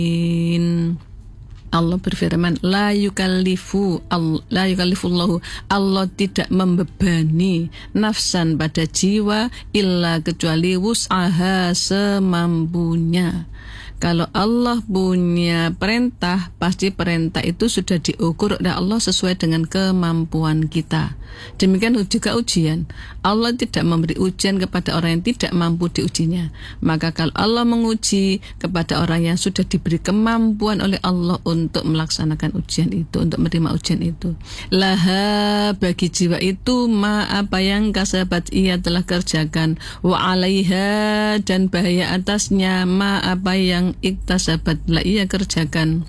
Allah berfirman, la yukallifullahu, Allah tidak membebani nafsan pada jiwa illa kecuali wus'aha, semampunya. Kalau Allah punya perintah, pasti perintah itu sudah diukur oleh Allah sesuai dengan kemampuan kita. Demikian juga ujian. Allah tidak memberi ujian kepada orang yang tidak mampu diujinya. Maka kalau Allah menguji kepada orang yang sudah diberi kemampuan oleh Allah untuk melaksanakan ujian itu, untuk menerima ujian itu, laha, bagi jiwa itu, ma, apa yang kasabat, ia telah kerjakan, wa alaiha, dan bahaya atasnya, ma, apa yang iktasabat, lah ia kerjakan.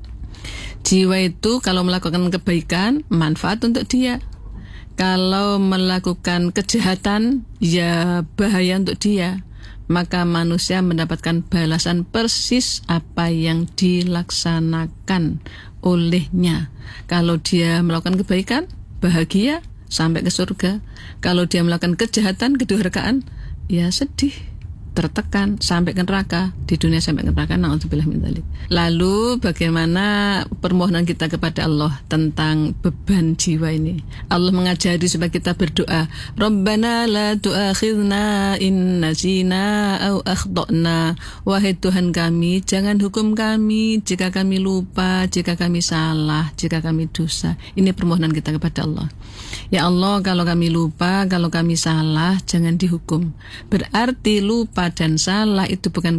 Jiwa itu kalau melakukan kebaikan, manfaat untuk dia. Kalau melakukan kejahatan, ya bahaya untuk dia. Maka manusia mendapatkan balasan persis apa yang dilaksanakan olehnya. Kalau dia melakukan kebaikan, bahagia sampai ke surga. Kalau dia melakukan kejahatan, kedurhakaan, ya sedih, tertekan sampai ke neraka, di dunia sampai ke neraka. Na'udzubillah min dzalik. Lalu bagaimana permohonan kita kepada Allah tentang beban jiwa ini? Allah mengajari supaya kita berdoa, Rabbana la tu'akhidna in nasina au akhtana. Wahai Tuhan kami, jangan hukum kami jika kami lupa, jika kami salah, jika kami dosa. Ini permohonan kita kepada Allah. Ya Allah, kalau kami lupa, kalau kami salah, jangan dihukum. Berarti lupa dan salah itu bukan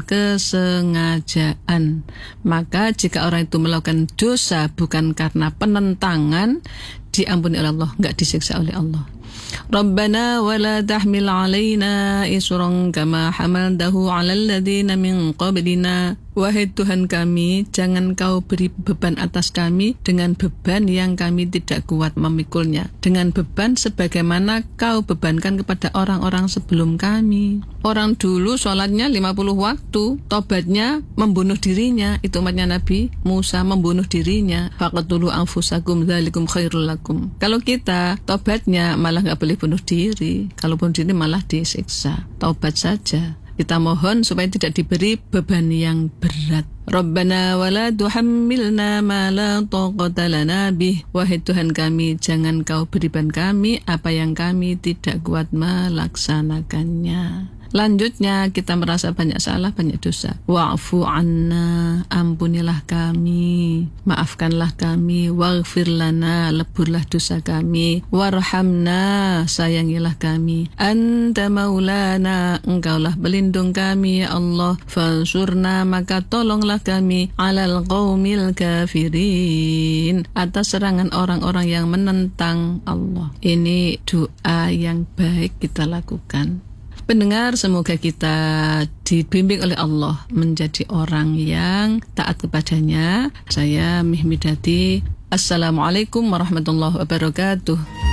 kesengajaan. Maka jika orang itu melakukan dosa bukan karena penentangan, diampuni oleh Allah, enggak disiksa oleh Allah. Rabbana wa la tahmil alaina isran kama hamaltahu 'alal ladzina min qablina. Wahai Tuhan kami, jangan kau beri beban atas kami dengan beban yang kami tidak kuat memikulnya, dengan beban sebagaimana kau bebankan kepada orang-orang sebelum kami. Orang dulu sholatnya 50 waktu, tobatnya membunuh dirinya. Itu umatnya Nabi Musa, membunuh dirinya. Faqtulu anfusakum dzalikum khairul lakum. Kalau kita tobatnya malah gak boleh bunuh diri. Kalau bunuh diri malah disiksa. Taubat saja. Kita mohon supaya tidak diberi beban yang berat. Rabbana wa la tuhammilna ma la taqata lana bih. Wahai Tuhan kami, jangan kau beri beban kami apa yang kami tidak kuat melaksanakannya. Lanjutnya, kita merasa banyak salah, banyak dosa. Wa'fu anna, ampunilah kami, maafkanlah kami. Waghfir lana, leburlah dosa kami. Warhamna, sayangilah kami. Anta maulana, engkaulah pelindung kami ya Allah. Fansurna, maka tolonglah kami. Alal qaumil kafirin, atas serangan orang-orang yang menentang Allah. Ini doa yang baik kita lakukan. Pendengar, semoga kita dibimbing oleh Allah menjadi orang yang taat kepadanya. Saya Mihmidati. Assalamualaikum warahmatullahi wabarakatuh.